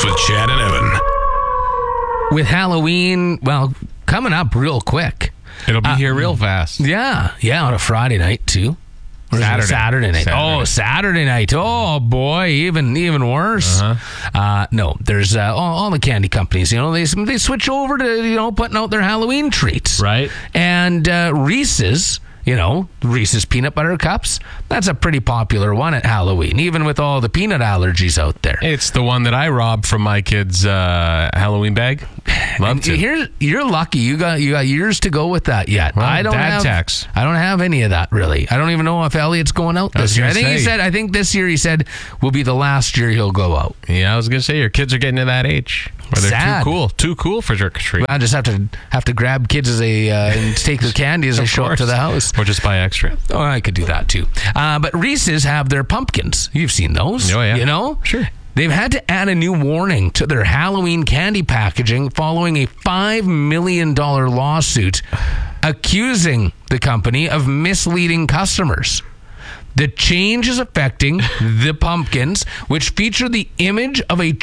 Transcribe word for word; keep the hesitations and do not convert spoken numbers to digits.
Mornings with Chad and Evan. With Halloween, well, coming up real quick. It'll be Uh, here real fast. Yeah, yeah, on a Friday night too. Or is it Saturday. Saturday night. Saturday. Oh, Saturday night. Oh boy, even even worse. Uh-huh. Uh, no, there's uh, all, all the candy companies. You know, they they switch over to you know putting out their Halloween treats. Right. And uh, Reese's. You know, Reese's peanut butter cups. That's a pretty popular one at Halloween, even with all the peanut allergies out there. It's the one that I robbed from my kid's uh, Halloween bag. Love And to. Here, you're lucky. You got you got years to go with that yet. Well, I don't dad have. tax. I don't have any of that really. I don't even know if Elliot's going out I was this year. I gonna think he say. said. I think this year he said will be the last year he'll go out. Yeah, I was gonna say your kids are getting to that age where they're Sad. too cool, too cool for trick or treat. I just have to have to grab kids as they uh, and take the candy as they Of show up to course. the house. Or just buy extra. Oh, I could do that too. Uh, but Reese's have their pumpkins. You've seen those. Oh, yeah. You know? Sure. They've had to add a new warning to their Halloween candy packaging following a five million dollars lawsuit accusing the company of misleading customers. The change is affecting the pumpkins, which feature the image of a